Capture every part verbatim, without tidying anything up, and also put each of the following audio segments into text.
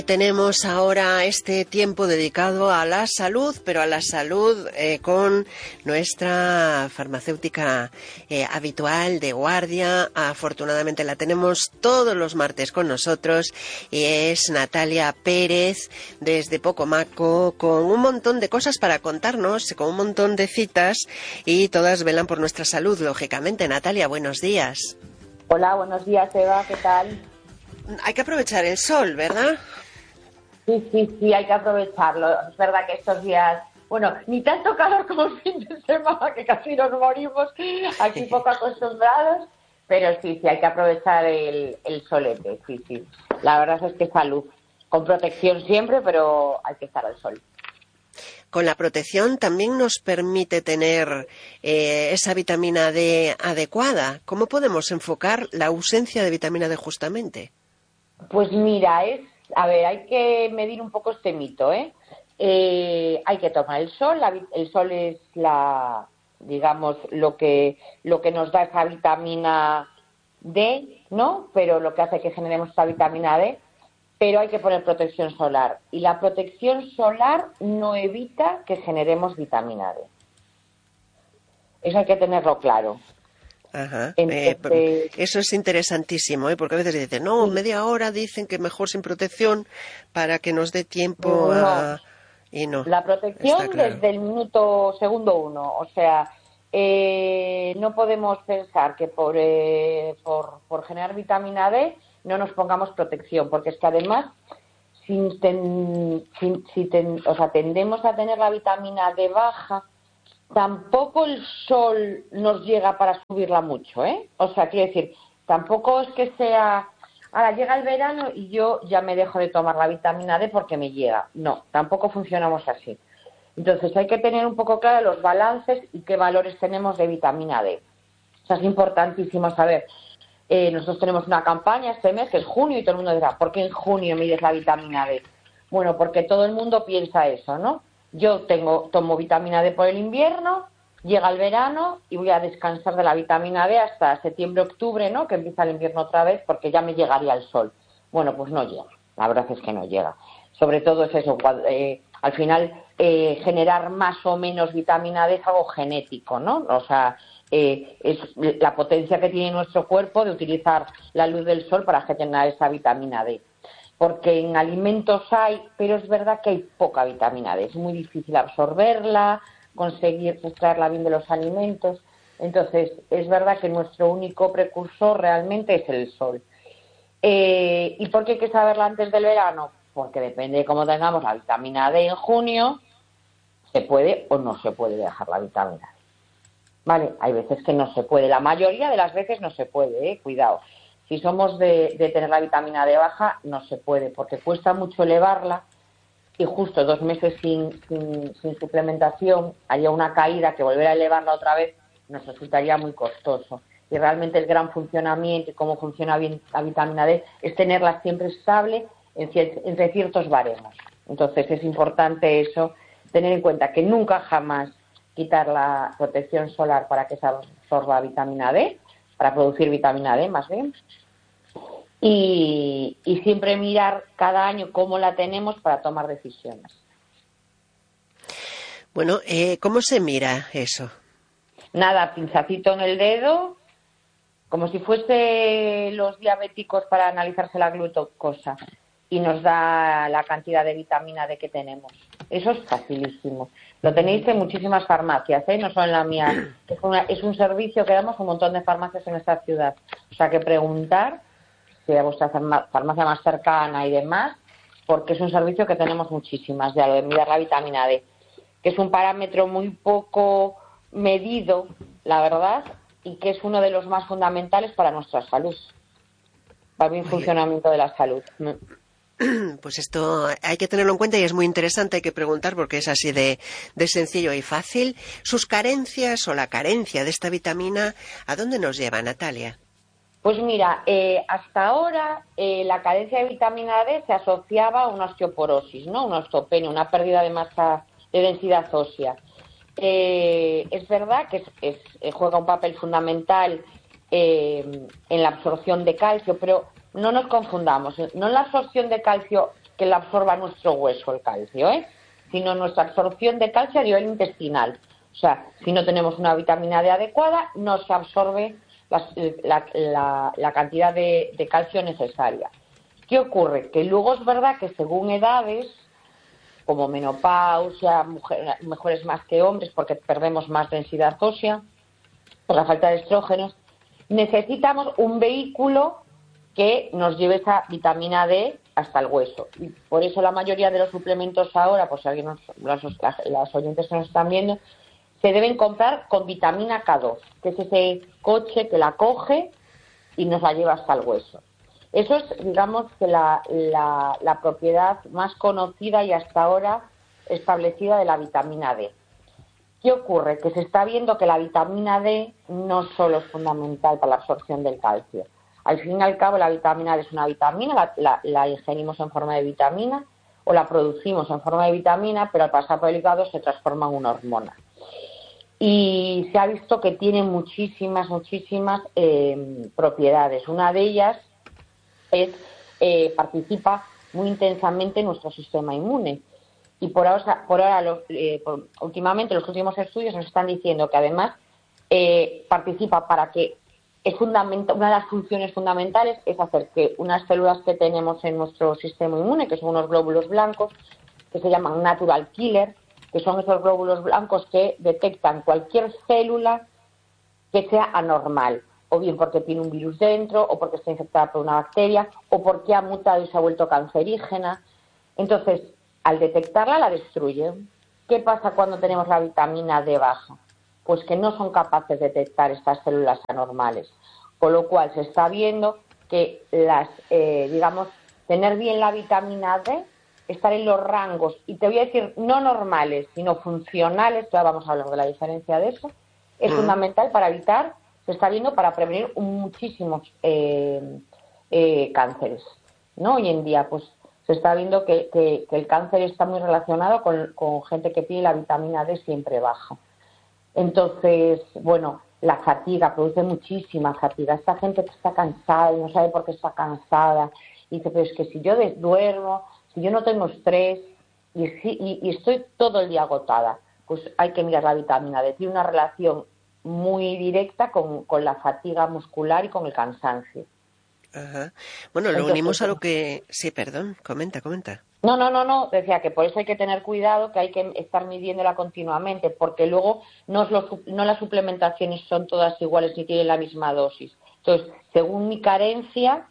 Tenemos ahora este tiempo dedicado a la salud, pero a la salud eh, con nuestra farmacéutica eh, habitual de guardia. Afortunadamente la tenemos todos los martes con nosotros y es Natalia Pérez desde Pocomaco, con un montón de cosas para contarnos, con un montón de citas y todas velan por nuestra salud, lógicamente. Natalia, buenos días. Hola, buenos días, Eva, ¿qué tal? Hay que aprovechar el sol, ¿verdad? Sí, sí, sí, hay que aprovecharlo. Es verdad que estos días, bueno, ni tanto calor como el fin de semana, que casi nos morimos aquí poco acostumbrados, pero sí, sí, hay que aprovechar el, el solete, sí, sí. La verdad es que salud, con protección siempre, pero hay que estar al sol. Con la protección también nos permite tener eh, esa vitamina D adecuada. ¿Cómo podemos enfocar la ausencia de vitamina D justamente? Pues mira, es, a ver, hay que medir un poco este mito, ¿eh? Eh, hay que tomar el sol, la, el sol es la, digamos, lo que, lo que nos da esa vitamina D, ¿no? Pero lo que hace que generemos esa vitamina D, pero hay que poner protección solar. Y la protección solar no evita que generemos vitamina D. Eso hay que tenerlo claro. Ajá. Entonces, Eh, eso es interesantísimo, ¿eh? Porque a veces dicen, no, sí, media hora dicen que mejor sin protección para que nos dé tiempo no. a... Y no, La está protección claro. desde el minuto segundo uno, o sea, eh, no podemos pensar que por, eh, por, por generar vitamina D no nos pongamos protección, porque es que además si, ten, si, si ten, o sea, tendemos a tener la vitamina D baja, tampoco el sol nos llega para subirla mucho, ¿eh? O sea, quiero decir, tampoco es que sea... Ahora llega el verano y yo ya me dejo de tomar la vitamina D porque me llega. No, tampoco funcionamos así. Entonces hay que tener un poco claro los balances y qué valores tenemos de vitamina D. O sea, es importantísimo saber. Eh, nosotros tenemos una campaña este mes, que es junio, y todo el mundo dirá, ¿por qué en junio mides la vitamina D? Bueno, porque todo el mundo piensa eso, ¿no? Yo tengo, tomo vitamina D por el invierno, llega el verano y voy a descansar de la vitamina D hasta septiembre, octubre, ¿no? Que empieza el invierno otra vez, porque ya me llegaría el sol. Bueno, pues no llega, la verdad es que no llega. Sobre todo es eso, eh, al final eh, generar más o menos vitamina D es algo genético, ¿no? O sea, eh, es la potencia que tiene nuestro cuerpo de utilizar la luz del sol para generar esa vitamina D. Porque en alimentos hay, pero es verdad que hay poca vitamina D, es muy difícil absorberla, conseguir extraerla bien de los alimentos. Entonces, es verdad que nuestro único precursor realmente es el sol. Eh, ¿Y por qué hay que saberla antes del verano? Porque depende de cómo tengamos la vitamina D en junio, se puede o no se puede dejar la vitamina D. Vale, hay veces que no se puede, la mayoría de las veces no se puede, ¿eh? Cuidado. Si somos de, de tener la vitamina D baja, no se puede, porque cuesta mucho elevarla y justo dos meses sin, sin, sin suplementación haría una caída que volver a elevarla otra vez nos resultaría muy costoso. Y realmente el gran funcionamiento y cómo funciona bien la vitamina D es tenerla siempre estable en, entre ciertos baremos. Entonces es importante eso, tener en cuenta que nunca jamás quitar la protección solar para que se absorba vitamina D, para producir vitamina D más bien, y, y siempre mirar cada año cómo la tenemos para tomar decisiones. Bueno, eh, ¿cómo se mira eso? Nada, pinzacito en el dedo, como si fuese los diabéticos para analizarse la glucosa, y nos da la cantidad de vitamina D que tenemos. Eso es facilísimo. Lo tenéis en muchísimas farmacias, ¿eh? No solo en la mía. Es, una, es un servicio que damos a un montón de farmacias en esta ciudad. O sea, que preguntar si a vuestra farmacia más cercana y demás, porque es un servicio que tenemos muchísimas, ya lo de mirar la vitamina D, que es un parámetro muy poco medido, la verdad, y que es uno de los más fundamentales para nuestra salud, para el bien funcionamiento de la salud. Pues esto hay que tenerlo en cuenta y es muy interesante, hay que preguntar porque es así de, de sencillo y fácil. ¿Sus carencias o la carencia de esta vitamina, a dónde nos lleva, Natalia? Pues mira, eh, hasta ahora eh, la carencia de vitamina D se asociaba a una osteoporosis, ¿no? Una osteopenia, una pérdida de masa, de densidad ósea. Eh, es verdad que es, es, juega un papel fundamental eh, en la absorción de calcio, pero no nos confundamos. No en la absorción de calcio que la absorba nuestro hueso, el calcio, ¿eh? sino nuestra absorción de calcio a nivel intestinal. O sea, si no tenemos una vitamina D adecuada, no se absorbe la, la, la, la cantidad de, de calcio necesaria. ¿Qué ocurre? Que luego es verdad que según edades, como menopausia, mujer, mujeres más que hombres, porque perdemos más densidad ósea, por la falta de estrógenos, necesitamos un vehículo que nos lleve esa vitamina D hasta el hueso. Y por eso la mayoría de los suplementos ahora, pues si alguien nos, las, las oyentes que nos están viendo, se deben comprar con vitamina K dos, que es ese coche que la coge y nos la lleva hasta el hueso. Eso es, digamos, que la, la, la propiedad más conocida y hasta ahora establecida de la vitamina D. ¿Qué ocurre? Que se está viendo que la vitamina D no solo es fundamental para la absorción del calcio. Al fin y al cabo, la vitamina D es una vitamina, la, la, la ingerimos en forma de vitamina o la producimos en forma de vitamina, pero al pasar por el hígado se transforma en una hormona. Y se ha visto que tiene muchísimas, muchísimas eh, propiedades. Una de ellas es eh, participa muy intensamente en nuestro sistema inmune. Y por ahora, por ahora los, eh, por, últimamente los últimos estudios nos están diciendo que además eh, participa para que es fundamental, una de las funciones fundamentales es hacer que unas células que tenemos en nuestro sistema inmune, que son unos glóbulos blancos, que se llaman natural killer, que son esos glóbulos blancos que detectan cualquier célula que sea anormal, o bien porque tiene un virus dentro, o porque está infectada por una bacteria, o porque ha mutado y se ha vuelto cancerígena. Entonces, al detectarla, la destruye. ¿Qué pasa cuando tenemos la vitamina D baja? Pues que no son capaces de detectar estas células anormales. Con lo cual, se está viendo que las, eh, digamos, tener bien la vitamina D, estar en los rangos, y te voy a decir, no normales, sino funcionales, ya vamos a hablar de la diferencia de eso, es mm. fundamental para evitar, se está viendo, para prevenir muchísimos eh, eh, cánceres, ¿no? Hoy en día, pues, se está viendo que, que, que el cáncer está muy relacionado con, con gente que tiene la vitamina D siempre baja. Entonces, bueno, la fatiga, produce muchísima fatiga. Esta gente que está cansada y no sabe por qué está cansada, y dice, pero es que si yo duermo, si yo no tengo estrés y, y, y estoy todo el día agotada, pues hay que mirar la vitamina D. Tiene una relación muy directa con, con la fatiga muscular y con el cansancio. Ajá. Bueno, lo Entonces, unimos a lo que... Sí, perdón, comenta, comenta. No, no, no, no, decía que por eso hay que tener cuidado, que hay que estar midiéndola continuamente, porque luego no, es lo, no las suplementaciones son todas iguales ni tienen la misma dosis. Entonces, según mi carencia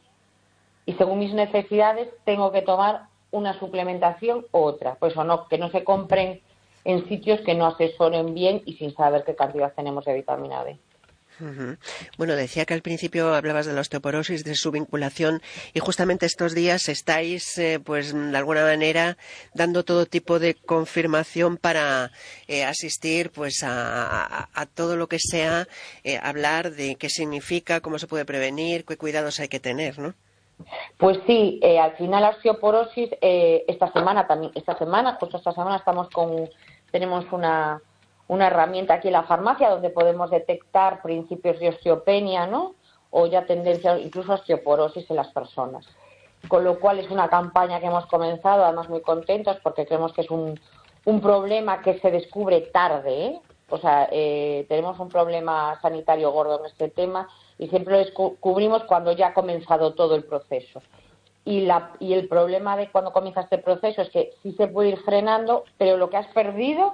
y según mis necesidades, tengo que tomar una suplementación u otra. Por eso no, que no se compren en sitios que no asesoren bien y sin saber qué cantidad tenemos de vitamina D. Uh-huh. Bueno, decía que al principio hablabas de la osteoporosis, de su vinculación, y justamente estos días estáis, eh, pues, de alguna manera, dando todo tipo de confirmación para eh, asistir, pues, a, a, a todo lo que sea, eh, hablar de qué significa, cómo se puede prevenir, qué cuidados hay que tener, ¿no? Pues sí, eh, al final la osteoporosis, eh, esta semana también, esta semana, justo esta semana estamos con, tenemos una una herramienta aquí en la farmacia donde podemos detectar principios de osteopenia, ¿no? O ya tendencia incluso a osteoporosis en las personas. Con lo cual es una campaña que hemos comenzado, además muy contentos, porque creemos que es un, un problema que se descubre tarde, ¿eh? O sea, eh, tenemos un problema sanitario gordo en este tema y siempre lo descubrimos cuando ya ha comenzado todo el proceso. Y, la, y el problema de cuando comienza este proceso es que sí se puede ir frenando, pero lo que has perdido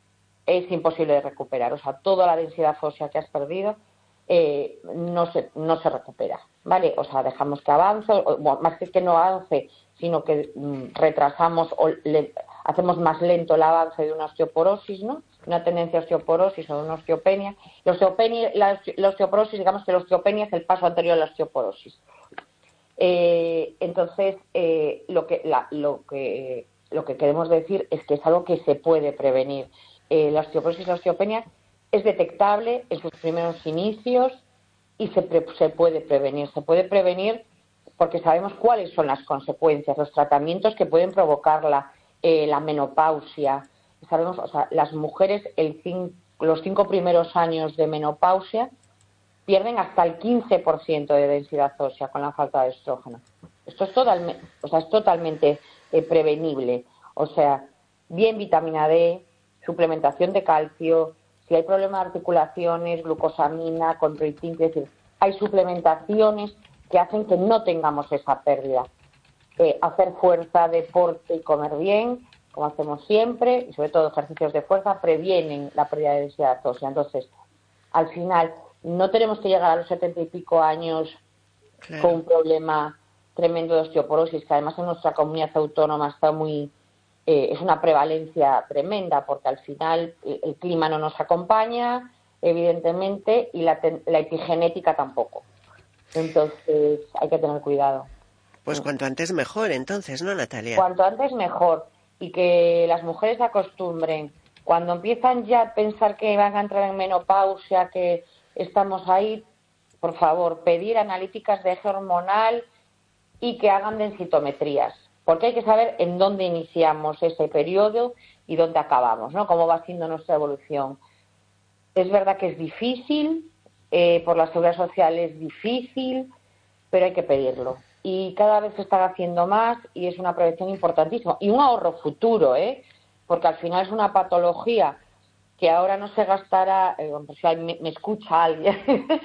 es imposible de recuperar. O sea, toda la densidad ósea que has perdido eh, no se no se recupera, ¿vale? O sea, dejamos que avance, o, bueno, más que que no avance, sino que mm, retrasamos o le, hacemos más lento el avance de una osteoporosis, ¿no? Una tendencia a osteoporosis o de una osteopenia. La osteopenia, la, la osteoporosis, digamos que la osteopenia es el paso anterior a la osteoporosis. Eh, entonces, eh, lo que la, lo que lo que queremos decir es que es algo que se puede prevenir. Eh, la osteoporosis y la osteopenia es detectable en sus primeros inicios y se, pre- se puede prevenir. Se puede prevenir porque sabemos cuáles son las consecuencias, los tratamientos que pueden provocarla, eh, la menopausia. Sabemos, o sea, las mujeres el cin- los cinco primeros años de menopausia pierden hasta el quince por ciento de densidad ósea con la falta de estrógeno. Esto es, totalme- o sea, es totalmente eh, prevenible. O sea, bien vitamina D, suplementación de calcio, si hay problemas de articulaciones, glucosamina, controitín, es decir, hay suplementaciones que hacen que no tengamos esa pérdida. Eh, hacer fuerza, deporte y comer bien, como hacemos siempre, y sobre todo ejercicios de fuerza, previenen la pérdida de densidad ósea. Entonces, al final, no tenemos que llegar a los setenta y pico años claro. con un problema tremendo de osteoporosis, que además en nuestra comunidad autónoma está muy... Eh, es una prevalencia tremenda, porque al final el, el clima no nos acompaña, evidentemente, y la, la epigenética tampoco. Entonces, hay que tener cuidado. Pues cuanto antes mejor, entonces, ¿no, Natalia? Cuanto antes mejor. Y que las mujeres se acostumbren. Cuando empiezan ya a pensar que van a entrar en menopausia, que estamos ahí, por favor, pedir analíticas de eje hormonal y que hagan densitometrías. Porque hay que saber en dónde iniciamos ese periodo y dónde acabamos, ¿no? Cómo va siendo nuestra evolución. Es verdad que es difícil, eh, por la seguridad social es difícil, pero hay que pedirlo. Y cada vez se están haciendo más y es una prevención importantísima. Y un ahorro futuro, ¿eh? Porque al final es una patología que ahora no se gastará, eh, si me, me escucha alguien,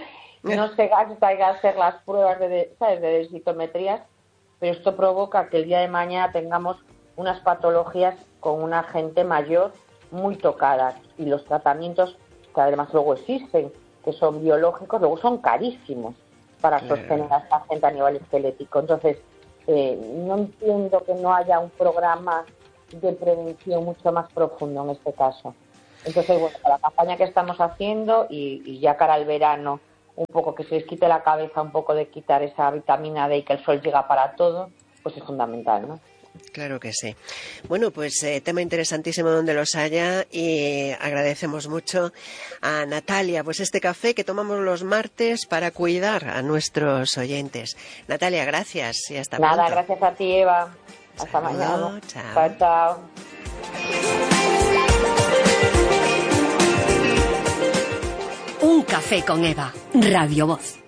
no se gasta en hacer las pruebas de, ¿sabes?, de densitometrías, pero esto provoca que el día de mañana tengamos unas patologías con una gente mayor muy tocada. Y los tratamientos, que además luego existen, que son biológicos, luego son carísimos para claro. sostener a esta gente a nivel esquelético. Entonces, eh, no entiendo que no haya un programa de prevención mucho más profundo en este caso. Entonces, bueno, la campaña que estamos haciendo y, y ya cara al verano, un poco que se les quite la cabeza, un poco de quitar esa vitamina D y que el sol llega para todo, pues es fundamental, ¿no? Claro que sí. Bueno, pues eh, tema interesantísimo donde los haya y agradecemos mucho a Natalia, pues este café que tomamos los martes para cuidar a nuestros oyentes. Natalia, gracias y hasta Nada, pronto. Nada, gracias a ti, Eva. Hasta Saludo, mañana. Chao. Chao, chao. Un café con Eva, Radio Voz.